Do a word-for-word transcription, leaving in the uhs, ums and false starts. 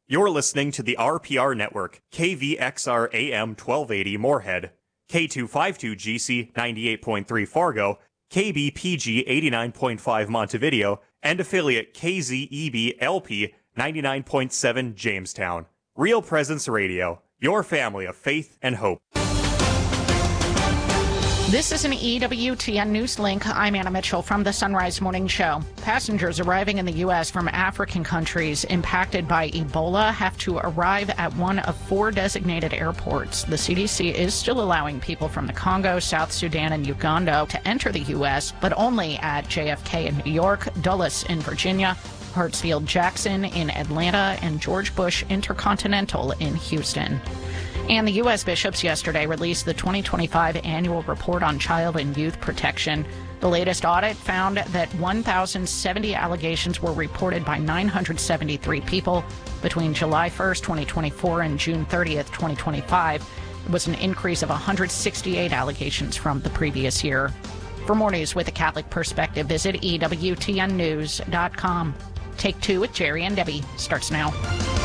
You're listening to the R P R Network, K V X R A M twelve eighty Moorhead, K two fifty-two G C ninety-eight point three Fargo, K B P G eighty-nine point five Montevideo, and affiliate K Z E B L P ninety-nine point seven Jamestown. Real Presence Radio, your family of faith and hope. This is an E W T N News Link. I'm Anna Mitchell from the Sunrise Morning Show. Passengers arriving in the U S from African countries impacted by Ebola have to arrive at one of four designated airports. The C D C is still allowing people from the Congo, South Sudan, and Uganda to enter the U S, but only at J F K in New York, Dulles in Virginia, Hartsfield-Jackson in Atlanta, and George Bush Intercontinental in Houston. And the U S bishops yesterday released the twenty twenty-five annual report on child and youth protection. The latest audit found that one thousand seventy allegations were reported by nine hundred seventy-three people between July first, twenty twenty-four and June thirtieth, twenty twenty-five. It was an increase of one hundred sixty-eight allegations from the previous year. For more news with a Catholic perspective, visit E W T N news dot com. Take Two with Jerry and Debbie starts now.